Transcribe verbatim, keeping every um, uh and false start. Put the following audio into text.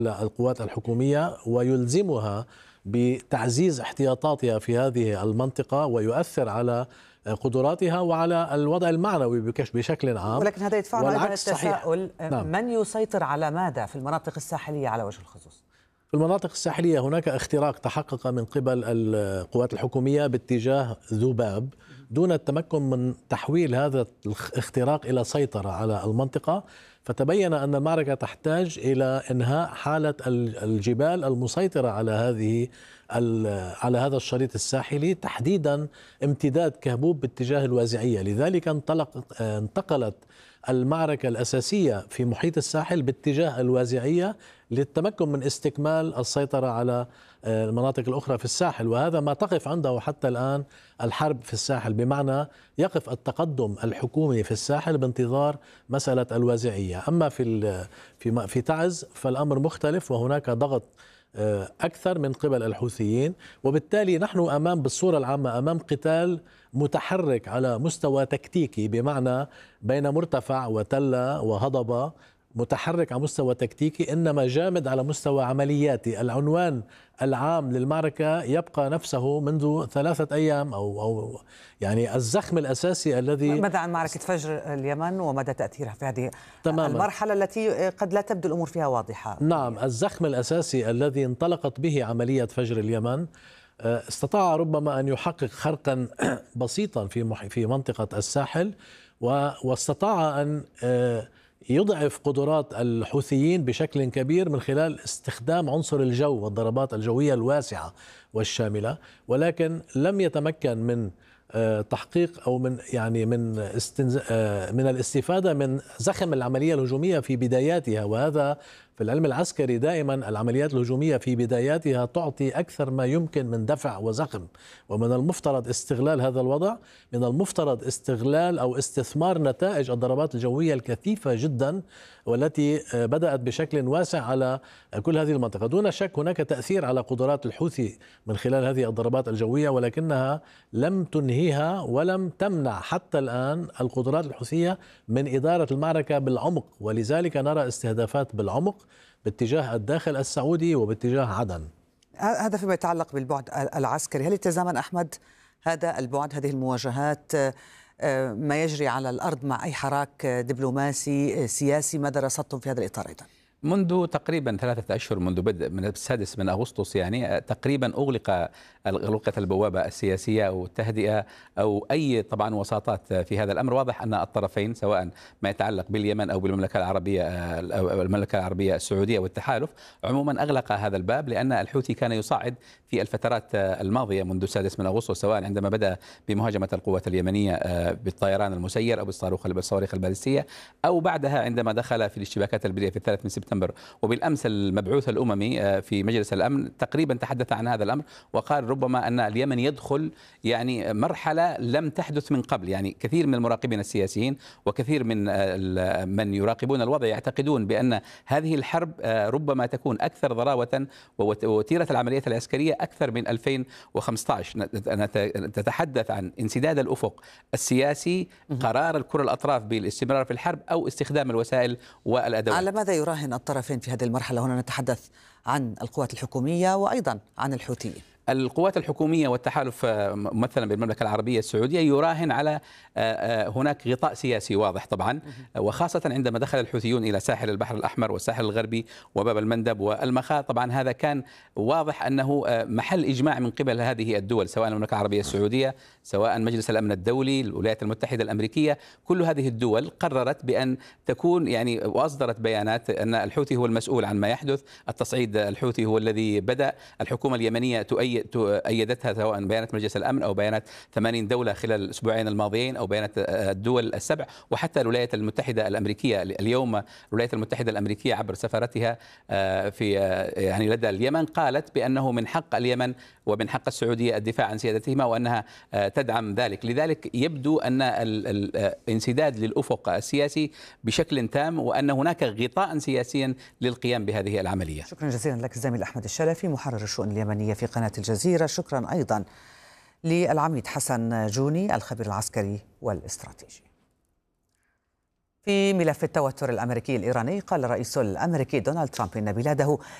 القوات الحكومية ويلزمها بتعزيز احتياطاتها في هذه المنطقة، ويؤثر على قدراتها وعلى الوضع المعنوي بشكل عام. ولكن هذا يدفعنا أيضا التساؤل، نعم. من يسيطر على ماذا في المناطق الساحلية على وجه الخصوص؟ في المناطق الساحلية هناك اختراق تحقق من قبل القوات الحكومية باتجاه ذباب دون التمكن من تحويل هذا الاختراق إلى سيطرة على المنطقة، فتبين أن المعركة تحتاج إلى إنهاء حالة الجبال المسيطرة على هذه على هذا الشريط الساحلي، تحديدا امتداد كهبوب باتجاه الوازعية. لذلك انطلق انتقلت المعركة الأساسية في محيط الساحل باتجاه الوازعية للتمكن من استكمال السيطرة على المناطق الأخرى في الساحل، وهذا ما تقف عنده حتى الآن الحرب في الساحل، بمعنى يقف التقدم الحكومي في الساحل بانتظار مسألة الوازعية. أما في في في تعز فالأمر مختلف، وهناك ضغط أكثر من قبل الحوثيين، وبالتالي نحن أمام بالصورة العامة أمام قتال متحرك على مستوى تكتيكي، بمعنى بين مرتفع وتلة وهضبة، متحرك على مستوى تكتيكي إنما جامد على مستوى عملياتي. العنوان العام للمعركة يبقى نفسه منذ ثلاثة أيام أو أو يعني الزخم الأساسي الذي. ماذا عن معركة فجر اليمن ومدى تأثيرها في هذه تماما. المرحلة التي قد لا تبدو الأمور فيها واضحة؟ نعم، الزخم الأساسي الذي انطلقت به عملية فجر اليمن استطاع ربما أن يحقق خرقا بسيطا في في منطقة الساحل، واستطاع أن يضعف قدرات الحوثيين بشكل كبير من خلال استخدام عنصر الجو والضربات الجوية الواسعة والشاملة، ولكن لم يتمكن من تحقيق أو من يعني من استنز... من الاستفادة من زخم العملية الهجومية في بداياتها. وهذا في العلم العسكري دائما العمليات الهجومية في بداياتها تعطي أكثر ما يمكن من دفع وزخم، ومن المفترض استغلال هذا الوضع، من المفترض استغلال أو استثمار نتائج الضربات الجوية الكثيفة جدا والتي بدأت بشكل واسع على كل هذه المنطقة. دون شك هناك تأثير على قدرات الحوثي من خلال هذه الضربات الجوية، ولكنها لم تنهيها ولم تمنع حتى الآن القدرات الحوثية من إدارة المعركة بالعمق، ولذلك نرى استهدافات بالعمق باتجاه الداخل السعودي وباتجاه عدن. هذا فيما يتعلق بالبعد العسكري، هل يتزامن أحمد هذا البعد، هذه المواجهات، ما يجري على الأرض مع أي حراك دبلوماسي سياسي؟ ماذا رصدتم في هذا الإطار أيضا؟ منذ تقريبا ثلاثة أشهر، منذ بدء من السادس من أغسطس يعني تقريبا أغلق أغلقت البوابة السياسية أو التهدئة أو أي طبعا وساطات في هذا الأمر. واضح أن الطرفين سواء ما يتعلق باليمن أو بالمملكة العربية أو المملكة العربية السعودية والتحالف عموما أغلق هذا الباب، لأن الحوثي كان يصعد في الفترات الماضية منذ السادس من أغسطس، سواء عندما بدأ بمهاجمة القوات اليمنية بالطيران المسير أو بالصاروخ بالصواريخ البالستية، أو بعدها عندما دخل في الاشتباكات البرية في الثالث من سبتمبر. وبالأمس المبعوث الأممي في مجلس الأمن تقريبا تحدث عن هذا الأمر وقال ربما أن اليمن يدخل يعني مرحلة لم تحدث من قبل. يعني كثير من المراقبين السياسيين وكثير من من يراقبون الوضع يعتقدون بأن هذه الحرب ربما تكون أكثر ضراوة ووتيرة العمليات العسكرية أكثر من ألفين وخمسة عشر. تتحدث عن انسداد الأفق السياسي، قرار الكرة الأطراف بالاستمرار في الحرب أو استخدام الوسائل والأدوات. على ماذا يراهن الطرفين في هذه المرحلة؟ هنا نتحدث عن القوات الحكومية وأيضا عن الحوثيين. القوات الحكومية والتحالف ممثلا بالمملكة العربية السعودية يراهن على هناك غطاء سياسي واضح طبعا، وخاصة عندما دخل الحوثيون إلى ساحل البحر الأحمر والساحل الغربي وباب المندب والمخا. طبعا هذا كان واضح أنه محل إجماع من قبل هذه الدول، سواء المملكة العربية السعودية، سواء مجلس الأمن الدولي، الولايات المتحدة الأمريكية. كل هذه الدول قررت بأن تكون يعني وأصدرت بيانات أن الحوثي هو المسؤول عن ما يحدث، التصعيد الحوثي هو الذي بدأ، الحكومة اليمنية تؤيد أيدتها سواء بيانات مجلس الأمن أو بيانات ثمانين دولة خلال الأسبوعين الماضيين أو بيانات الدول السبع وحتى الولايات المتحدة الأمريكية. اليوم الولايات المتحدة الأمريكية عبر سفارتها في يعني لدى اليمن قالت بأنه من حق اليمن ومن حق السعودية الدفاع عن سيادتهما وأنها تدعم ذلك. لذلك يبدو أن الانسداد للأفق السياسي بشكل تام وأن هناك غطاء سياسيا للقيام بهذه العملية. شكرا جزيلا لك الزميل أحمد الشلفي محرر الشؤون اليمنية في قناة الجزيرة. شكرا أيضا للعميد حسن جوني الخبير العسكري والاستراتيجي. في ملف التوتر الأمريكي الإيراني، قال الرئيس الأمريكي دونالد ترامب إن بلاده